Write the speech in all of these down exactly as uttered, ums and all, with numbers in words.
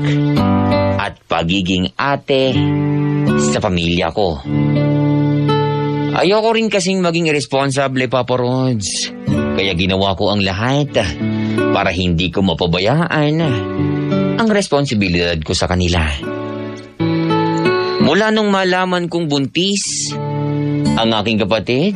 at pagiging ate sa pamilya ko. Ayoko rin kasing maging irresponsible, Papa Rods. Kaya ginawa ko ang lahat para hindi ko mapabayaan ang responsibilidad ko sa kanila. Mula nung malaman kong buntis ang aking kapatid,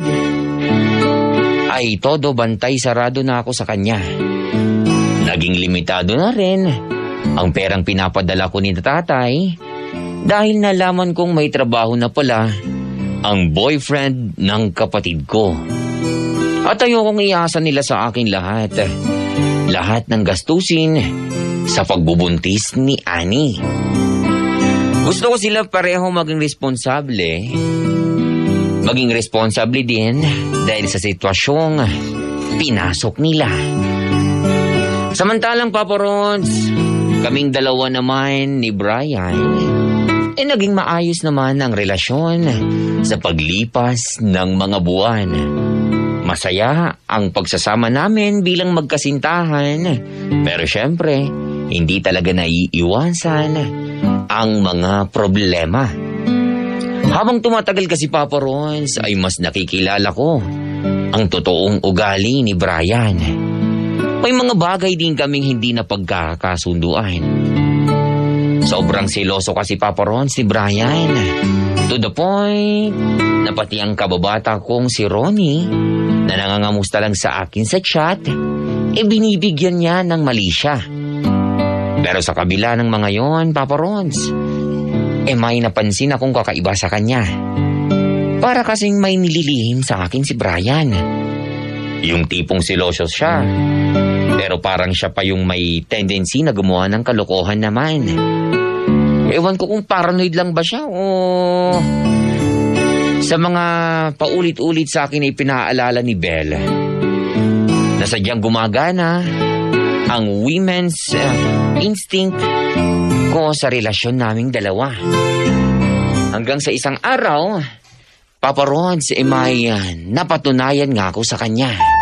ay todo bantay sarado na ako sa kanya. Naging limitado na rin ang perang pinapadala ko ni tatay dahil nalaman kong may trabaho na pala ang boyfriend ng kapatid ko. At ayokong iasa nila sa akin lahat. Lahat ng gastusin sa pagbubuntis ni Annie. Gusto ko sila pareho maging responsable. Maging responsable din dahil sa sitwasyong pinasok nila. Samantalang, Papa Rods, kaming dalawa naman ni Brian, eh naging maayos naman ang relasyon sa paglipas ng mga buwan. Masaya ang pagsasama namin bilang magkasintahan. Pero syempre, hindi talaga naiiwasan ang mga problema. Habang tumatagal kasi, Papa Rods, ay mas nakikilala ko ang totoong ugali ni Brian. May mga bagay din kaming hindi na pagkakasunduan. Sobrang seloso kasi, Papa Rods, ni Brian. To the point na pati ang kababata kong si Ronnie na nangangamusta lang sa akin sa chat, e binibigyan niya ng mali siya. Pero sa kabila ng mga yon, Papa Rods, e may napansin akong kakaiba sa kanya. Para kasing may nililihim sa akin si Brian. Yung tipong seloso siya, pero parang siya pa yung may tendency na gumawa ng kalokohan naman. Ewan ko kung paranoid lang ba siya o sa mga paulit-ulit sa akin ay pinaalala ni Belle na sadyang gumagana ang women's uh, instinct ko sa relasyon naming dalawa. Hanggang sa isang araw, Papa Rods, eh may uh, napatunayan nga ako sa kanya.